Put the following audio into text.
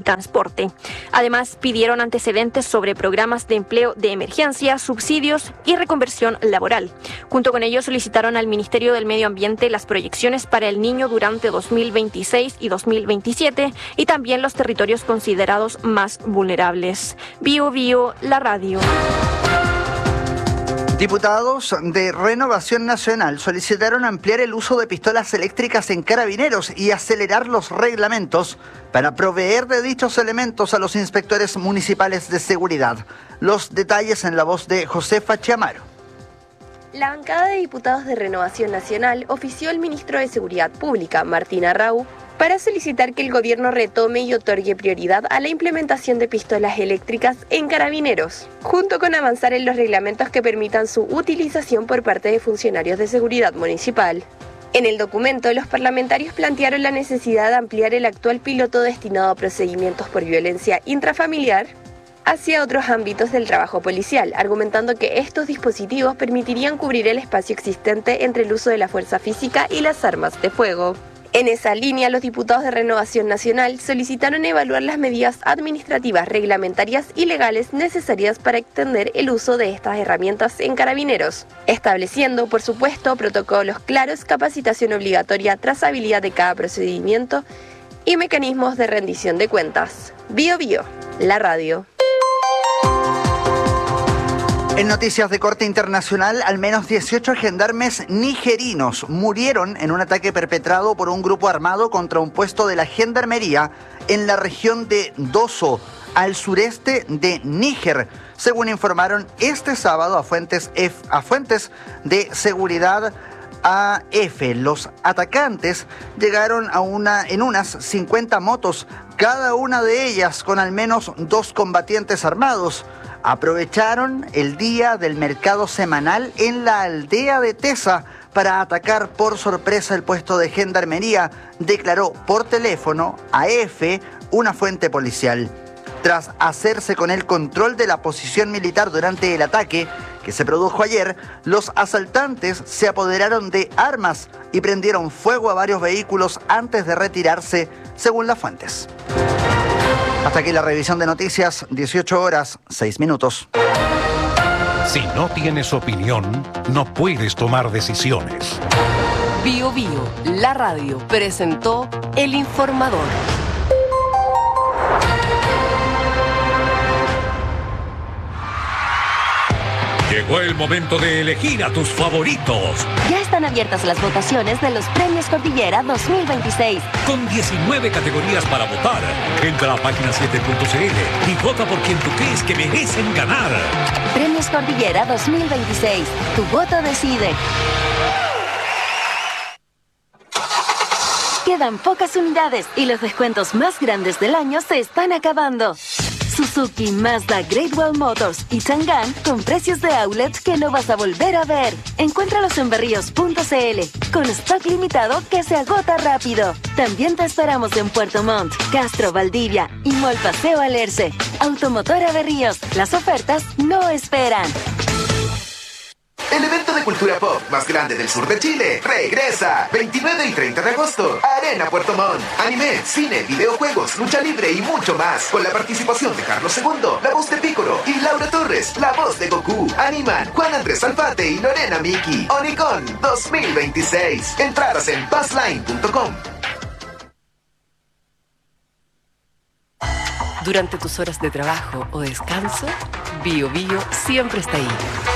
transporte. Además, pidieron antecedentes sobre programas de empleo de emergencia, subsidios y reconversión laboral. Junto con ello, solicitaron al Ministerio del Medio Ambiente las proyecciones para el Niño durante 2026 y 2027 y también los territorios considerados más vulnerables. Bio Bio, la radio. Diputados de Renovación Nacional solicitaron ampliar el uso de pistolas eléctricas en Carabineros y acelerar los reglamentos para proveer de dichos elementos a los inspectores municipales de seguridad. Los detalles en la voz de Josefa Chiamaro. La bancada de diputados de Renovación Nacional ofició al ministro de Seguridad Pública, Martín Arrau, para solicitar que el gobierno retome y otorgue prioridad a la implementación de pistolas eléctricas en Carabineros, junto con avanzar en los reglamentos que permitan su utilización por parte de funcionarios de seguridad municipal. En el documento, los parlamentarios plantearon la necesidad de ampliar el actual piloto destinado a procedimientos por violencia intrafamiliar hacia otros ámbitos del trabajo policial, argumentando que estos dispositivos permitirían cubrir el espacio existente entre el uso de la fuerza física y las armas de fuego. En esa línea, los diputados de Renovación Nacional solicitaron evaluar las medidas administrativas, reglamentarias y legales necesarias para extender el uso de estas herramientas en Carabineros, estableciendo, por supuesto, protocolos claros, capacitación obligatoria, trazabilidad de cada procedimiento y mecanismos de rendición de cuentas. Bio Bio, la radio. En noticias de corte internacional, al menos 18 gendarmes nigerinos murieron en un ataque perpetrado por un grupo armado contra un puesto de la gendarmería en la región de Dosso, al sureste de Níger, según informaron este sábado a fuentes de seguridad AF. Los atacantes llegaron en unas 50 motos, cada una de ellas con al menos 2 combatientes armados. Aprovecharon el día del mercado semanal en la aldea de Tesa para atacar por sorpresa el puesto de gendarmería, declaró por teléfono a EFE una fuente policial. Tras hacerse con el control de la posición militar durante el ataque que se produjo ayer, los asaltantes se apoderaron de armas y prendieron fuego a varios vehículos antes de retirarse, según las fuentes. Hasta aquí la revisión de noticias, 18 horas, 6 minutos. Si no tienes opinión, no puedes tomar decisiones. Bio Bio, la radio, presentó El Informador. Llegó el momento de elegir a tus favoritos. Ya están abiertas las votaciones de los Premios Cordillera 2026. Con 19 categorías para votar. Entra a página 7.cl y vota por quien tú crees que merecen ganar. Premios Cordillera 2026. Tu voto decide. Quedan pocas unidades y los descuentos más grandes del año se están acabando. Suzuki, Mazda, Great Wall Motors y Chang'an con precios de outlet que no vas a volver a ver. Encuéntralos en berríos.cl con stock limitado que se agota rápido. También te esperamos en Puerto Montt, Castro, Valdivia y Mall Paseo Alerce. Automotora Berríos, las ofertas no esperan. El evento de cultura pop más grande del sur de Chile regresa 29 y 30 de agosto. Arena Puerto Montt. Anime, cine, videojuegos, lucha libre y mucho más. Con la participación de Carlos II, la voz de Piccolo, y Laura Torres, la voz de Goku. Animan Juan Andrés Alfate y Lorena Miki. Onicon 2026. Entradas en passline.com. Durante tus horas de trabajo o descanso, Bio Bio siempre está ahí.